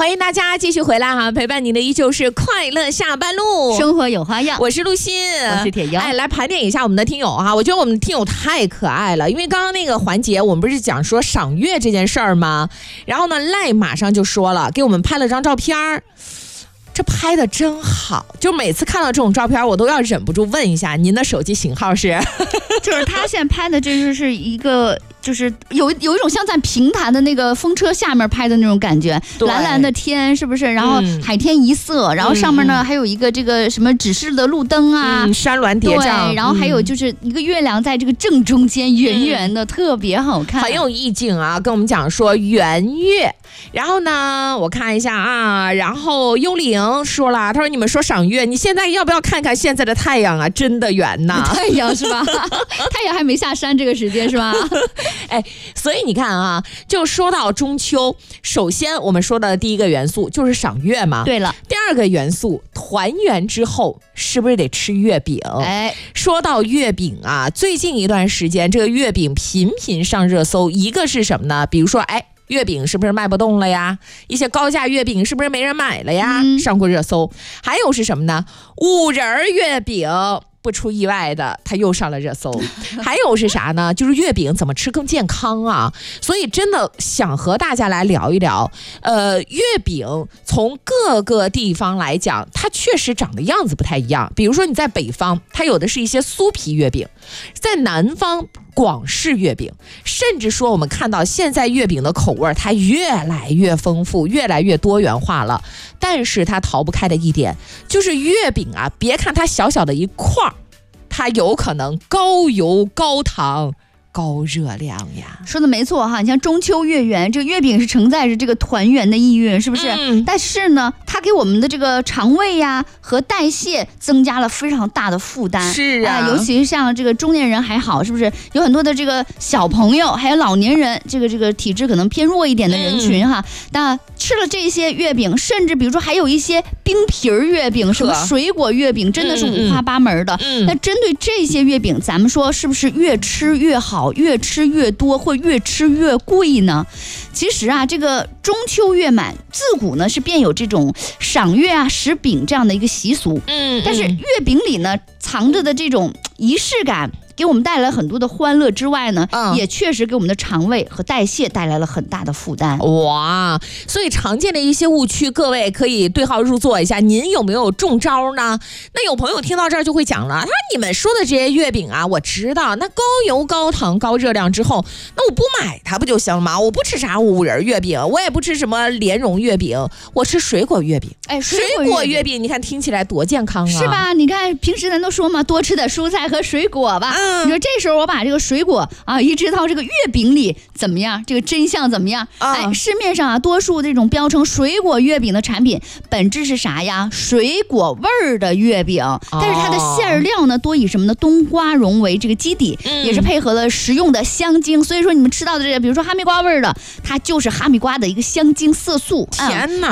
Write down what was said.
欢迎大家继续回来哈，陪伴您的依旧是快乐下班路， 生活有花样。 我是陆欣， 我是铁妖。 来盘点一下我们的听友哈，我觉得我们的听友太可爱了，因为刚刚那个环节我们不是讲说赏月这件事儿吗？然后呢，赖马上就说了，给我们拍了张照片儿。这拍的真好，就每次看到这种照片，我都要忍不住问一下，您的手机型号是？ 就是他现在拍的，这就是一个，就是有一种像在平潭的那个风车下面拍的那种感觉，蓝蓝的天是不是？然后海天一色，然后上面呢还有一个这个什么指示的路灯啊， 山峦叠嶂， 对，然后还有就是一个月亮在这个正中间，圆圆的，特别好看， 很有意境啊。跟我们讲说圆月。然后呢，我看一下啊，然后幽灵说了，他说你们说赏月，你现在要不要看看现在的太阳啊？真的圆呐， 太阳是吧？太阳还没下山这个时间是吧？ 哎，所以你看啊，就说到中秋，首先我们说的第一个元素就是赏月嘛。 对了， 第二个元素团圆之后，是不是得吃月饼？ 哎， 说到月饼啊，最近一段时间这个月饼频频上热搜，一个是什么呢？比如说，月饼是不是卖不动了呀？一些高价月饼是不是没人买了呀？上过热搜。还有是什么呢？五仁月饼。不出意外的，它又上了热搜。还有是啥呢？就是月饼怎么吃更健康啊？所以真的想和大家来聊一聊。月饼从各个地方来讲，它确实长得样子不太一样。比如说你在北方，它有的是一些酥皮月饼；在南方，广式月饼，甚至说我们看到现在月饼的口味它越来越丰富，越来越多元化了。但是它逃不开的一点就是月饼啊，别看它小小的一块，它有可能高油高糖高热量呀。 说的没错哈，你像中秋月圆，这个月饼是承载着这个团圆的意蕴，是不是？但是呢，它给我们的这个肠胃呀和代谢增加了非常大的负担。 是啊， 尤其是像这个中年人还好，是不是？有很多的这个小朋友还有老年人，这个体质可能偏弱一点的人群哈，那吃了这些月饼，甚至比如说还有一些冰皮儿月饼，什么水果月饼，真的是五花八门的。那针对这些月饼，咱们说是不是越吃越好，越吃越多，或越吃越贵呢？其实啊，这个中秋月满，自古呢是便有这种赏月啊、食饼这样的一个习俗。但是月饼里呢藏着的这种仪式感，给我们带来很多的欢乐之外呢，也确实给我们的肠胃和代谢带来了很大的负担。 哇，所以常见的一些误区，各位可以对号入座一下，您有没有中招呢？那有朋友听到这儿就会讲了，他说你们说的这些月饼啊，我知道，那高油高糖高热量之后，那我不买它不就行了吗？我不吃啥五仁月饼，我也不吃什么莲蓉月饼，我吃水果月饼。水果月饼你看听起来多健康啊， 是吧？你看平时咱都说嘛，多吃点蔬菜和水果吧。你说这时候我把这个水果啊移植到这个月饼里怎么样？这个真相怎么样？市面上啊多数这种标称水果月饼的产品，本质是啥呀？水果味儿的月饼，但是它的馅料呢多以什么呢？冬瓜蓉为这个基底，也是配合了食用的香精。所以说你们吃到的这个，比如说哈密瓜味儿的，它就是哈密瓜的一个香精色素。 天哪！